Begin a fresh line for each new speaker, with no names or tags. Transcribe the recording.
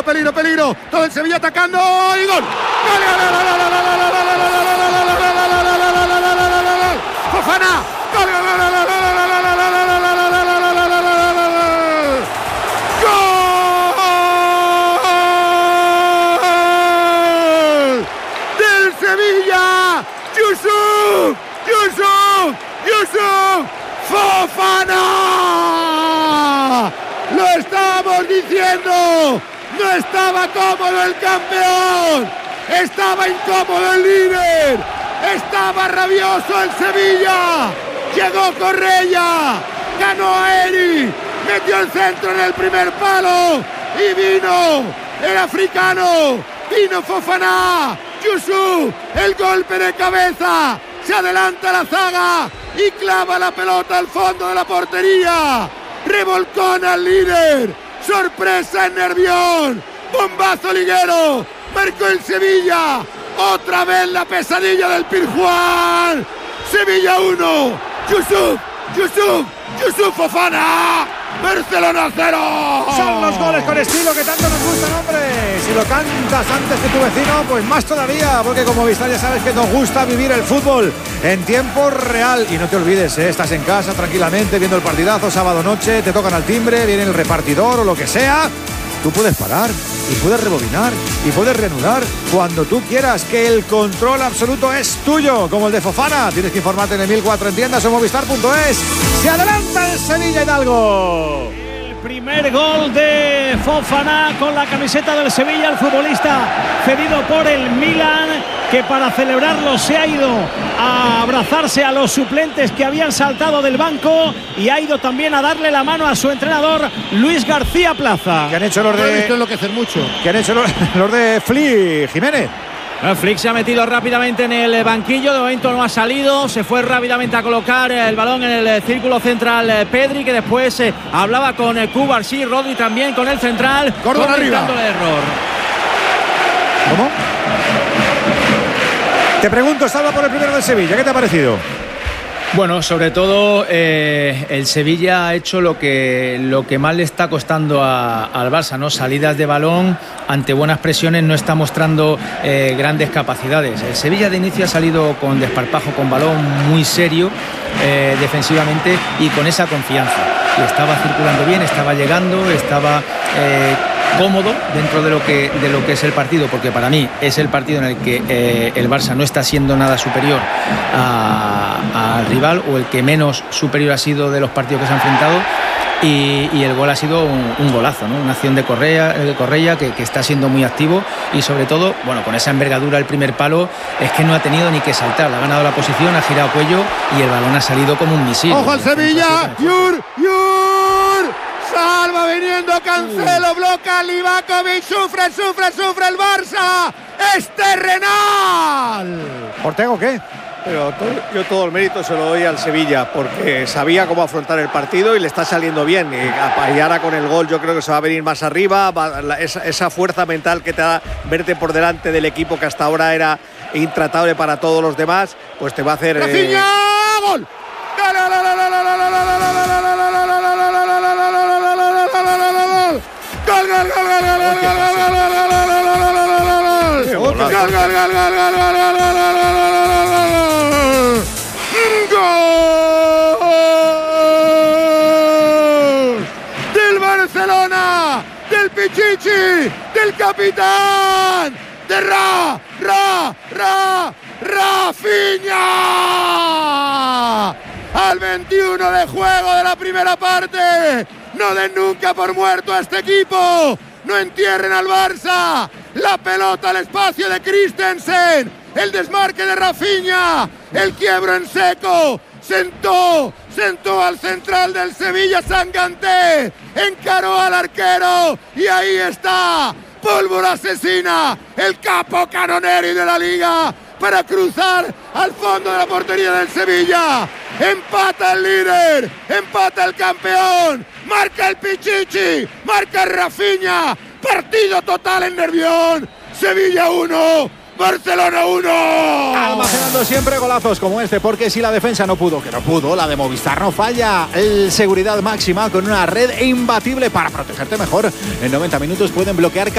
peligro. Todo el Sevilla atacando y gol. Fofana. Sevilla, Yusuf Fofana. Lo estamos diciendo. No estaba cómodo el campeón. Estaba incómodo el líder. Estaba rabioso el Sevilla. Llegó Correia. Ganó a Eri. Metió el centro en el primer palo. Y vino el africano. Vino Fofana. Yusuf, el golpe de cabeza, se adelanta la zaga y clava la pelota al fondo de la portería. Revolcón al líder, sorpresa en Nervión, bombazo liguero, marcó el Sevilla, otra vez la pesadilla del Pizjuán. Sevilla 1, Yusuf Fofana. Barcelona 0.
Son los goles con estilo que tanto nos gustan, hombre. Si lo cantas antes que tu vecino, pues más todavía, porque como Movistar ya sabes que nos gusta vivir el fútbol en tiempo real. Y no te olvides, estás en casa tranquilamente viendo el partidazo, sábado noche, te tocan al timbre, viene el repartidor o lo que sea. Tú puedes parar y puedes rebobinar y puedes reanudar cuando tú quieras, que el control absoluto es tuyo, como el de Fofana. Tienes que informarte en el 1004 en tiendas o movistar.es. Se adelanta el Sevilla Hidalgo.
El primer gol de Fofana con la camiseta del Sevilla, el futbolista cedido por el Milan, que para celebrarlo se ha ido a abrazarse a los suplentes que habían saltado del banco y ha ido también a darle la mano a su entrenador Luis García Plaza.
¿Qué han hecho los de...?
No he visto enloquecer mucho.
¿Qué han hecho los de Flick, Jiménez?
Flick se ha metido rápidamente en el banquillo, de momento no ha salido, se fue rápidamente a colocar el balón en el círculo central Pedri, que después hablaba con Cubarsí, Rodri también con el central,
Córdoba arriba.
el error.
¿Cómo? Te pregunto, salva por el primero del Sevilla, ¿qué te ha parecido?
Bueno, sobre todo el Sevilla ha hecho lo que más le está costando al Barça, ¿no? Salidas de balón, ante buenas presiones no está mostrando grandes capacidades. El Sevilla de inicio ha salido con desparpajo, con balón muy serio defensivamente y con esa confianza. Y estaba circulando bien, estaba llegando, estaba cómodo dentro de lo que es el partido, porque para mí es el partido en el que el Barça no está siendo nada superior al rival, o el que menos superior ha sido de los partidos que se han enfrentado, y el gol ha sido un golazo, ¿no? Una acción de Correia que está siendo muy activo, y sobre todo, bueno, con esa envergadura el primer palo es que no ha tenido ni que saltar, ha ganado la posición, ha girado cuello y el balón ha salido como un misil.
¡Ojo al Sevilla! ¡Yur! Salva viniendo Cancelo, bloca Livakovic, sufre el Barça, es terrenal.
¿Ortega o qué?
Pero yo todo el mérito se lo doy al Sevilla, porque sabía cómo afrontar el partido y le está saliendo bien. Y ahora con el gol yo creo que se va a venir más arriba, esa fuerza mental que te da verte por delante del equipo que hasta ahora era intratable para todos los demás, pues te va a hacer...
¡Rafinha! ¡Gol! Del Barcelona, del Pichichi, del capitán, de Rafinha. Al 21 de juego de la primera parte. No den nunca por muerto a este equipo. No entierren al Barça. La pelota al espacio de Christensen. El desmarque de Rafinha. El quiebro en seco. Sentó al central del Sevilla, Sanganté. Encaró al arquero. Y ahí está. Pólvora asesina. El capo Canoneri de la liga. Para cruzar al fondo de la portería del Sevilla. Empata el líder. Empata el campeón. Marca el Pichichi. Marca el Rafinha. Partido total en Nervión. Sevilla 1, Barcelona 1.
Almacenando siempre golazos como este, porque si la defensa no pudo, la de Movistar no falla. El seguridad máxima con una red imbatible para protegerte mejor. En 90 minutos pueden bloquear